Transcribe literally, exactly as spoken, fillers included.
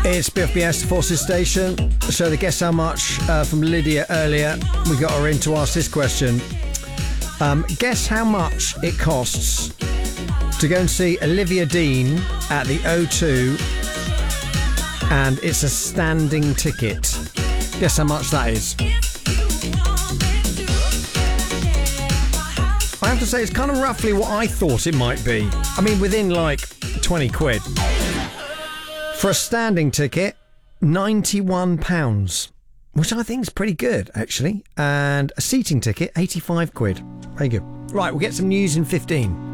It's B F B S Forces Station. So the Guess How Much uh, from Lydia earlier. We got her in to ask this question. Um, guess how much it costs to go and see Olivia Dean at the O two, and it's a standing ticket. Guess how much that is. I have to say it's kind of roughly what I thought it might be. I mean, within like twenty quid. For a standing ticket, ninety-one pounds, which I think is pretty good, actually. And a seating ticket, eighty-five quid. Very good. Right, we'll get some news in fifteen.